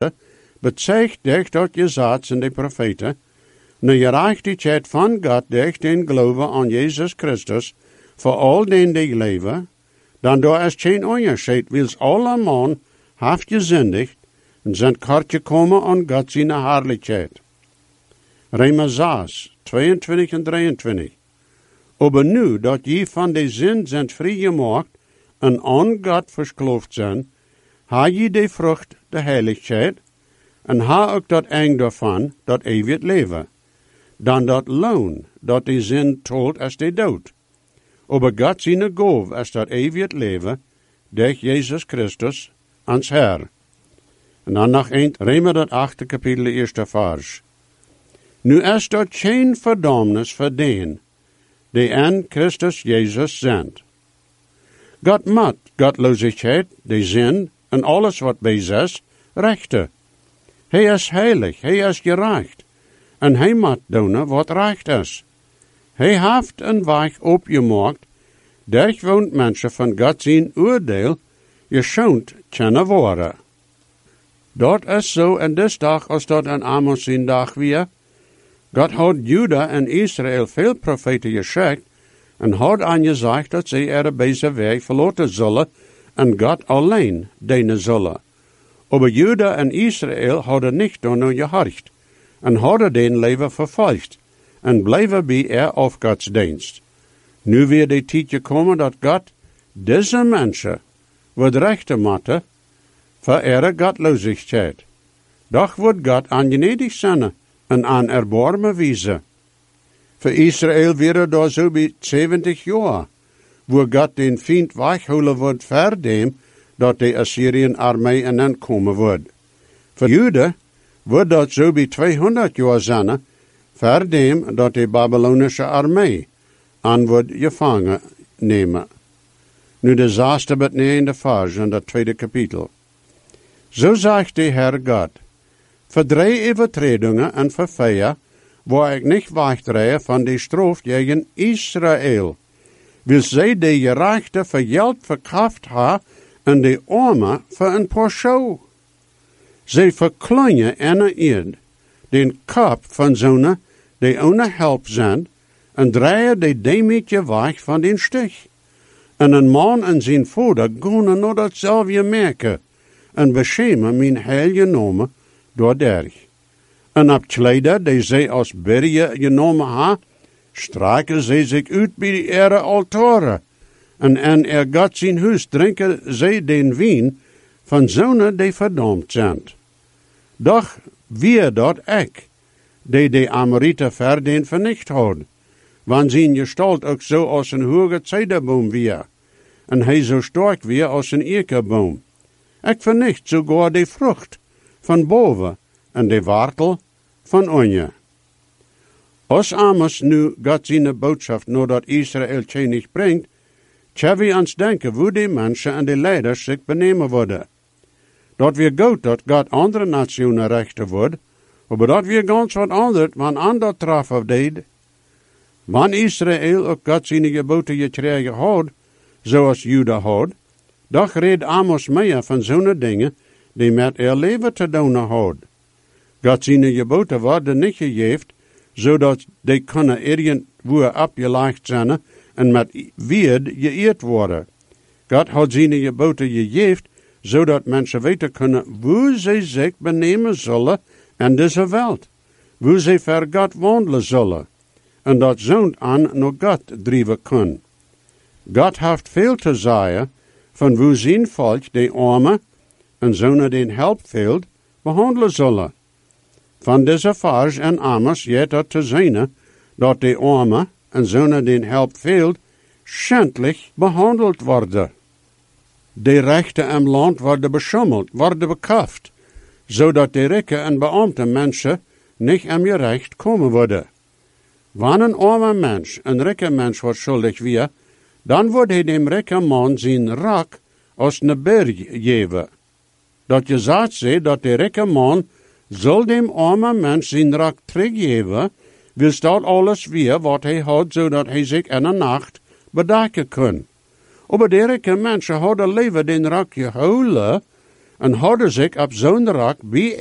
bezeugt dich dat je zaad in de profeten, nu je rechtigheid van God dich den geloven aan Jezus Christus, voor al den die leven, dan daar is geen onderscheid, wils alle man heeft gezündigd en zijn kort gekomen aan God zijn herrlichheid. Römer 6, 22 en 23. Aber nu dat je van de zin zijn vrijgemaakt en aan God verskloofd zijn, ha je de vrucht, de heiligheid, en ha ook dat eng daarvan, dat eeuwig leven. Dan dat loon, dat de zin tolt als de dood. Aber God zijn goof als dat eeuwig leven, durch Jezus Christus, ans Herr. En dan nog een, Römer dat 8 kapitel, eerste vers. Nu is dat geen verdammnis voor den, die aan Christus Jezus zendt. God maakt godloosheid, de zin en alles wat bij is, rechte. Hij is heilig, hij is gerecht, en hij maakt doen wat recht is. Hij heeft een weg opgemaakt, durch woont mensen van God zijn oordeel, geschoond kunnen worden. Dat is zo in deze dag als dat in Amos zijn dag weer. God had Juda en Israël veel profeten geschikt en had aangezegd dat zij er bij zijn weg verlaten zullen en God alleen dienen zullen. Aber Juda en Israël hadden niet door gehorcht en hadden den leven vervolgd en bleven bij of Gods dienst. Nu weer de tijd gekomen dat God deze mensen wordt rechten matte voor godloosheid. Doch wordt God aangenedig zijn en aan erbarmen wijzen. Voor Israël weer daar zo bij 70 jaar, wo God den Feind wegholen wordt verdem, dat de Assyriën armee en dan komen wordt. Voor Juda wordt dat zo bij 200 jaar zijn, verdem dat de Babylonische armee aan wordt gevangen nemen. Nu de 6e tot 9e vers in dat 2e kapitel. Zo zegt de Heer God, voor 3 overtredingen en voor 4, waar ik niet wegdraaie van de straf tegen Israël, wil zij de gerechte voor geld verkracht ha en de arme voor een paar show. Zij verkleinen en eerd den kop van zonen die ohne help zijn en draaien de demetje weg van den stich. En een man en zijn vader gaan naar datzelfde merken en beschemen mijn heilige naam door derg. En op kleider die zij als bergen genomen ha, strijken zij zich uit bij de ere altaren. En God zijn huis drinken zij den wien van zonen die verdampt zijn. Doch wie dat ik, die de Amoriten verdien vernicht houden, want zijn gestalt ook zo als een hoge cederboom weer, en hij zo sterk weer als een ekerboom. Ik vernicht sogar de vrucht van boven en de wortel van onder. Als Amos nu God zijn boodschap nadat Israël niet brengt, tja we ons denken hoe die mensen en de leiders zich benemen worden. Dat weer goed dat God andere nationen rechten wordt, maar dat weer ganz wat anders van ander treffen deed. Wanneer Israël ook God zijn geboten gekregen had, zoals Juda had, doch reed Amos meer van zo'n dingen die met er leven te doen had. God zijn geboten worden niet gegeven, zodat die kunnen irgendwo opgelegd zijn en met weerd geëerd worden. God had zijn geboten gegeven, zodat mensen weten kunnen hoe zij zich benemen zullen in deze wereld, hoe zij voor God wandelen zullen, en dat zo'n aan naar God drijven kunnen. God heeft veel te zeggen van hoe zijn volk de armen en zonen den help veelt behandelen zullen. Van deze vers en Amos jet dat te zijn dat de armen en zonen den help veelt schändlich behandeld worden. De rechten im land worden beschummeld, worden bekaft, zodat de rijke en beambte mensen niet in je recht komen worden. Wanneer een arme mens een rijke mens wordt schuldig weer, dan wordt hij dem rijke man zijn rak als een berg geven. Dat je zegt dat de rijke man zal dem arme mens zijn rak teruggeven, wil dat alles weer wat hij had, zodat hij zich in een nacht bedekken kan. Maar de rijke mensen hadden liever den rak gehouden en hadden zich op zondag bij